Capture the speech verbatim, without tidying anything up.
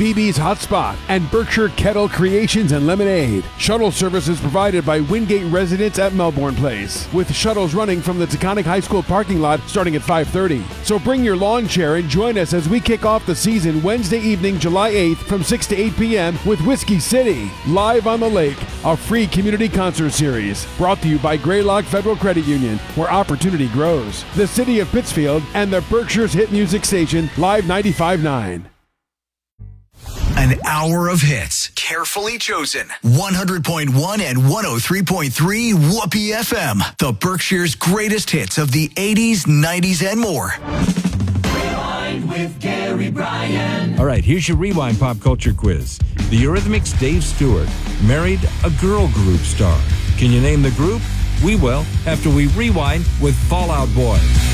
B B's Hot Spot, and Berkshire Kettle Creations and Lemonade. Shuttle service is provided by Wingate residents at Melbourne Place, with shuttles running from the Taconic High School parking lot starting at five thirty. So bring your lawn chair and join us as we kick off the season Wednesday evening, July eighth from six to eight p.m. with Whiskey City, Live on the Lake, a free community concert series. Brought to you by Greylock Federal Credit Union, where opportunity grows. The City of Pittsfield and the Berkshire's hit music station, Live ninety-five point nine. An hour of hits, carefully chosen. one hundred point one and one oh three point three Whoopee F M. The Berkshire's greatest hits of the eighties, nineties, and more. Rewind with Gary Bryan. All right, here's your Rewind pop culture quiz. The Eurythmics' Dave Stewart married a girl group star. Can you name the group? We will after we rewind with Fall Out Boy.